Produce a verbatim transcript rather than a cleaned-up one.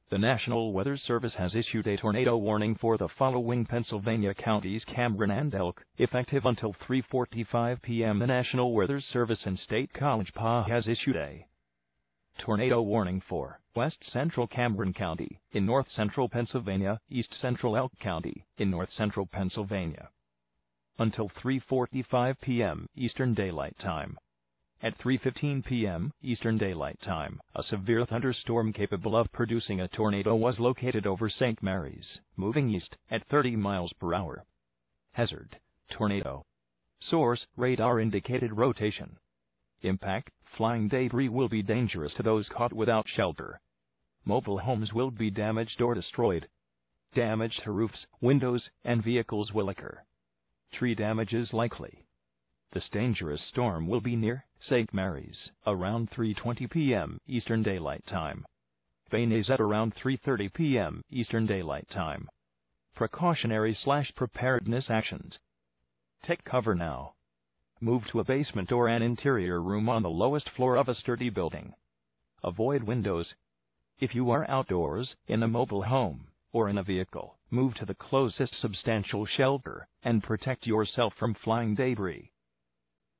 The National Weather Service has issued a tornado warning for the following Pennsylvania counties: Cameron and Elk, effective until three forty-five p m The National Weather Service in State College Park has issued a tornado warning for West Central Cameron County, in North Central Pennsylvania, East Central Elk County, in North Central Pennsylvania, until three forty-five p m Eastern Daylight Time. At three fifteen p m Eastern Daylight Time, a severe thunderstorm capable of producing a tornado was located over Saint Mary's, moving east at thirty miles per hour. Hazard: tornado. Source: radar indicated rotation. Impact: flying debris will be dangerous to those caught without shelter. Mobile homes will be damaged or destroyed. Damage to roofs, windows, and vehicles will occur. Tree damage is likely. This dangerous storm will be near Saint Mary's around three twenty p m Eastern Daylight Time. Phoenix at around three thirty p m Eastern Daylight Time. Precautionary slash preparedness actions. Take cover now. Move to a basement or an interior room on the lowest floor of a sturdy building. Avoid windows. If you are outdoors, in a mobile home, or in a vehicle, move to the closest substantial shelter and protect yourself from flying debris.